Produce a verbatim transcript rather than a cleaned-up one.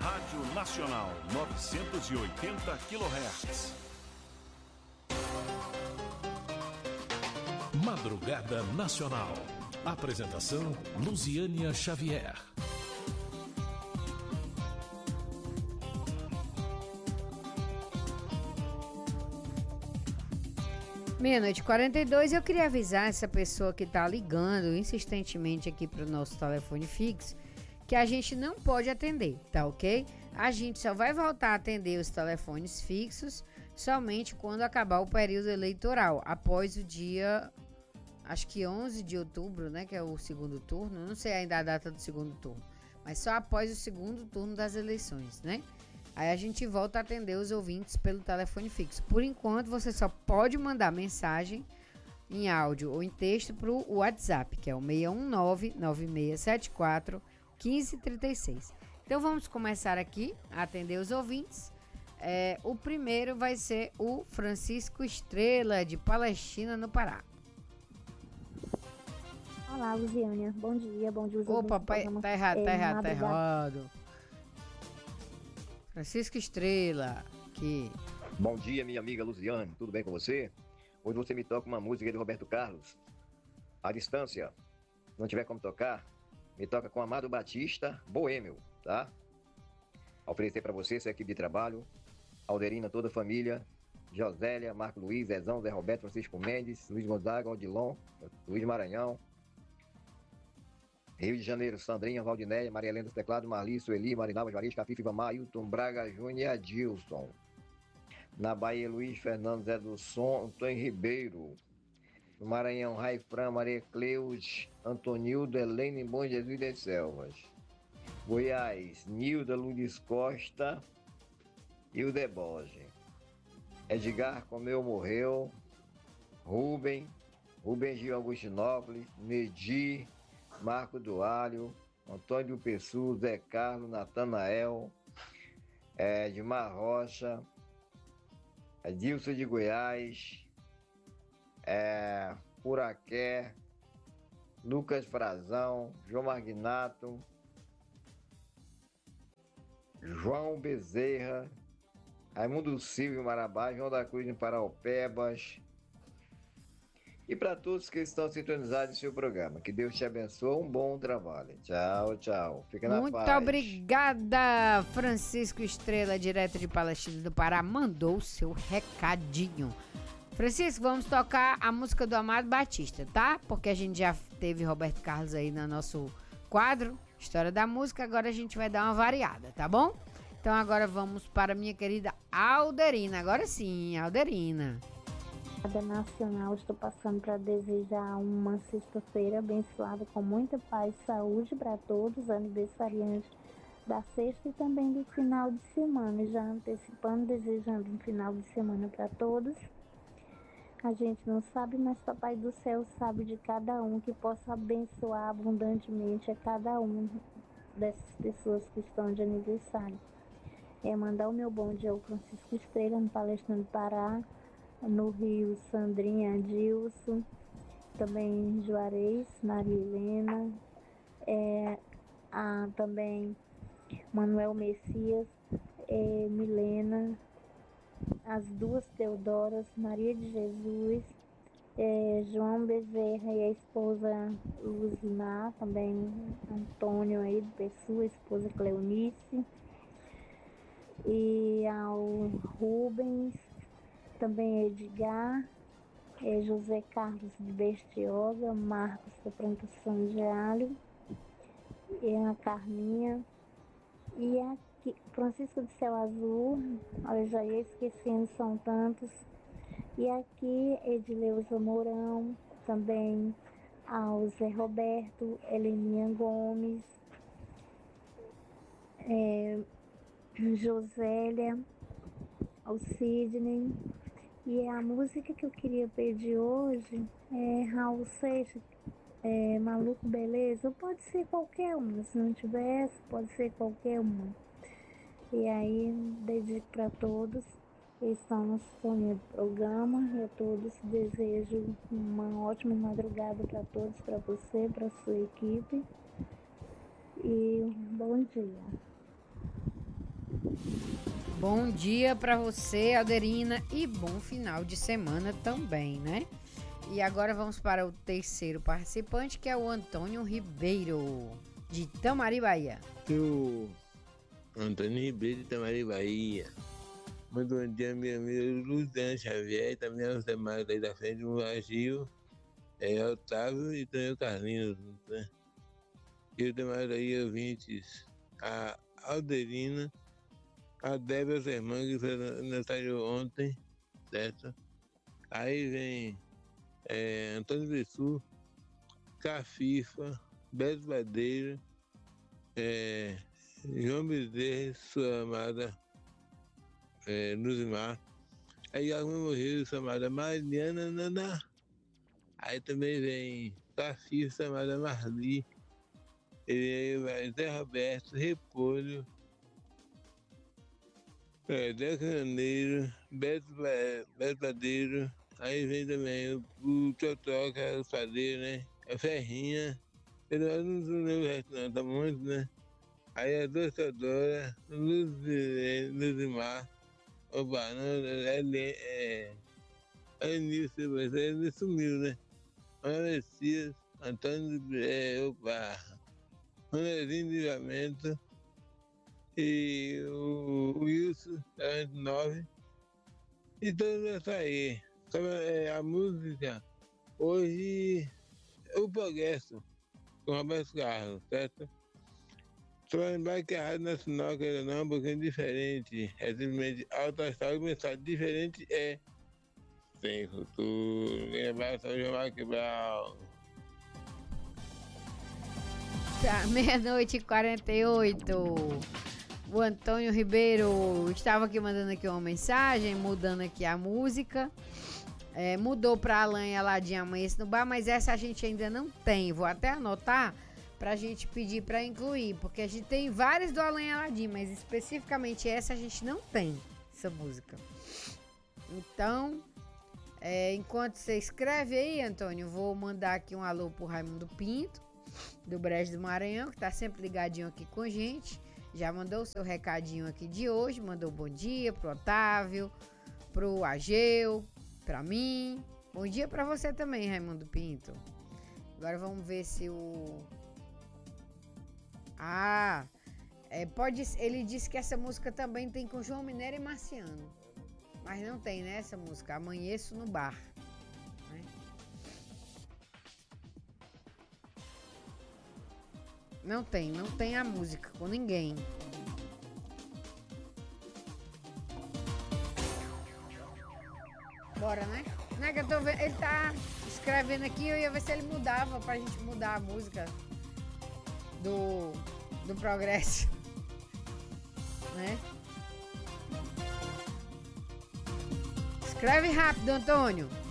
Rádio Nacional, novecentos e oitenta quilohertz. Madrugada Nacional. Apresentação, Luziânia Xavier. Meia-noite e quarenta e dois, eu queria avisar essa pessoa que está ligando insistentemente aqui para o nosso telefone fixo que a gente não pode atender, tá ok? A gente só vai voltar a atender os telefones fixos somente quando acabar o período eleitoral, após o dia, acho que onze de outubro, né, que é o segundo turno, não sei ainda a data do segundo turno, mas só após o segundo turno das eleições, né? Aí a gente volta a atender os ouvintes pelo telefone fixo. Por enquanto, você só pode mandar mensagem em áudio ou em texto para o WhatsApp, que é o seis um nove, nove seis sete quatro, um cinco três seis. Então vamos começar aqui a atender os ouvintes. É, o primeiro vai ser o Francisco Estrela, de Palestina, no Pará. Olá, Luziânia. Bom dia, bom dia. Opa, pai, tá errado, tá errado, tá errado. Francisco Estrela, aqui. Bom dia, minha amiga Luziane, tudo bem com você? Hoje você me toca uma música de Roberto Carlos. À distância, se não tiver como tocar, me toca com Amado Batista, Boêmio, tá? A oferecer para você, essa equipe de trabalho, Alderina, toda a família, Josélia, Marco Luiz, Zezão, Zé Roberto, Francisco Mendes, Luiz Gonzaga, Odilon, Luiz Maranhão, Rio de Janeiro, Sandrinha, Valdinéia, Maria Helena dos Teclados, Marlício, Eli, Marinalva, Juarez, Cafife, Ivamar, Ailton, Braga, Júnior e Adilson. Na Bahia, Luiz Fernando, Zé do Som, Antônio Ribeiro. No Maranhão, Raifran, Maria Cleude, Antonildo, Helene, Bom Jesus das Selvas. Goiás, Nilda, Luiz Costa e o Deboge. Edgar Comeu, Morreu. Rubem, Rubem Gil Augustinópolis, Nedir, Marco do Alho, Antônio Pessu, Zé Carlos, Natanael, é, Edmar Rocha, Edilson de Goiás, é, Puraqué, Lucas Frazão, João Magnato, João Bezerra, Raimundo Silvio Marabá, João da Cruz em Paraupebas. E para todos que estão sintonizados em seu programa, que Deus te abençoe, um bom trabalho. Tchau, tchau. Fica na Muito paz. Muito obrigada, Francisco Estrela, direto de Palestina do Pará, mandou o seu recadinho. Francisco, vamos tocar a música do Amado Batista, tá? Porque a gente já teve Roberto Carlos aí no nosso quadro, História da Música, agora a gente vai dar uma variada, tá bom? Então agora vamos para minha querida Alderina, agora sim, Alderina. Nacional, estou passando para desejar uma sexta-feira abençoada com muita paz e saúde para todos, aniversariantes da sexta e também do final de semana, já antecipando, desejando um final de semana para todos. A gente não sabe, mas Papai do Céu sabe de cada um, que possa abençoar abundantemente a cada um dessas pessoas que estão de aniversário. É mandar o meu bom dia ao Francisco Estrela, no Palestina do Pará, no Rio, Sandrinha, Adilson, também Juarez, Maria Helena, é, a, também Manuel Messias, é, Milena, as duas Teodoras, Maria de Jesus, é, João Bezerra e a esposa Luzimar, também Antônio aí do Pessoa, a esposa Cleonice, e ao Rubens, também Edgar, é, José Carlos de Bestioga, Marcos da Plantação de Alho, e a Carminha, e aqui, Francisco de Céu Azul, olha, já ia esquecendo, são tantos, e aqui Edileuza Mourão, também ao Zé Roberto, Heleninha Gomes, é, Josélia, ao Sidney. E a música que eu queria pedir hoje é Raul Seixas, é, Maluco Beleza, ou pode ser qualquer uma, se não tivesse, pode ser qualquer uma. E aí, dedico para todos que estão no seu programa, e a todos desejo uma ótima madrugada para todos, para você, para sua equipe, e um bom dia. Bom dia para você, Alderina, e bom final de semana também, né? E agora vamos para o terceiro participante, que é o Antônio Ribeiro, de Itamari, Bahia. Eu, Antônio Ribeiro, de Itamari, Bahia. Muito bom dia, minha amiga Luciana Xavier, e também aos demais aí da frente do Brasil, é Otávio e também o Carlinhos, né? E os demais aí ouvintes, a Alderina, a Débora, sua irmã, que fez aniversário ontem, certo? Aí vem é, Antônio Bessu, Cafifa, Beto Badeiro, é, João Bezerra, sua amada é, Luzimar. Aí alguma morreu, sua amada Mariana Naná. Aí também vem Cafifa, sua amada Marli. Ele vai Zé Roberto, Repolho, é, Zé Caneiro, Beto, Beto Padeiro. Aí vem também o, o Totó, que é o padeiro, né? A Ferrinha. Eu não lembro o resto não, tá muito, né? Aí a Docedora, Luzimar, opa, não, é, é, é Anísio, mas ele sumiu, né? Ana Messias, Antônio, é, opa, Manezinho de Livramento, e o Wilson, quarenta e nove, e todos essa aí. É, a música, hoje, o progresso, com Roberto Carlos, certo? Só lembrar que a Rádio Nacional, que não é um pouquinho diferente, é simplesmente alta astral e mensagem diferente é sem futuro. Lembrar São João Marquebral. Tá, meia-noite e quarenta e oito. O Antônio Ribeiro estava aqui mandando aqui uma mensagem, mudando aqui a música. É, mudou para Alain e Aladim Amanhece no Bar, mas essa a gente ainda não tem. Vou até anotar pra gente pedir para incluir, porque a gente tem várias do Alain e Aladim, mas especificamente essa a gente não tem, essa música. Então, é, enquanto você escreve aí, Antônio, vou mandar aqui um alô pro Raimundo Pinto, do Brejo do Maranhão, que tá sempre ligadinho aqui com a gente. Já mandou o seu recadinho aqui de hoje, mandou bom dia pro Otávio, pro Ageu, pra mim. Bom dia pra você também, Raimundo Pinto. Agora vamos ver se o... Ah, é, pode... ele disse que essa música também tem com João Mineiro e Marciano. Mas não tem, né, essa música, Amanheço no Bar. Né? Não tem, não tem a música com ninguém. Bora, né? Não é que eu tô vendo, ele tá escrevendo aqui, eu ia ver se ele mudava pra gente mudar a música do, do Progresso. Né? Escreve rápido, Antônio.